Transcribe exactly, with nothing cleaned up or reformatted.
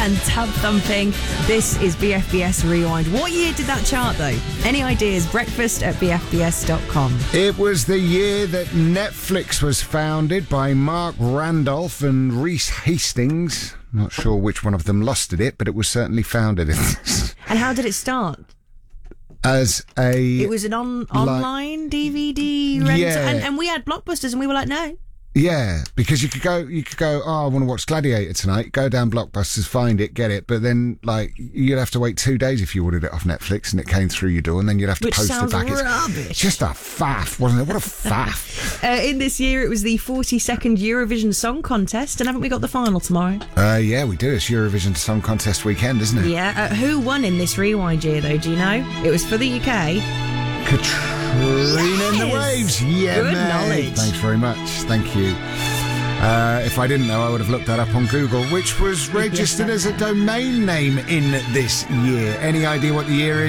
and Tub Thumping. This is B F B S Rewind. What year did that chart, though? Any ideas? Breakfast at b f b s dot com. It was the year that Netflix was founded by Mark Randolph and Reese Hastings. Not sure which one of them lusted it, but it was certainly founded. And how did it start? As a... It was an on, online D V D rental. Yeah. And, and we had Blockbusters and we were like, no. Yeah, because you could go, you could go, oh, I want to watch Gladiator tonight. Go down Blockbusters, find it, get it. But then, like, you'd have to wait two days if you ordered it off Netflix and it came through your door, and then you'd have to Which post sounds it back. rubbish. It's just a faff, wasn't it? What a faff. uh, in this year, it was the forty-second Eurovision Song Contest, and haven't we got the final tomorrow? Uh, yeah, we do. It's Eurovision Song Contest weekend, isn't it? Yeah. Uh, who won in this Rewind year, though? Do you know? It was for the U K. Katrina and the Waves. Yeah, Good mate. knowledge. Thanks very much. Thank you. Uh, if I didn't know, I would have looked that up on Google, which was registered as a domain name in this year. Any idea what the year is?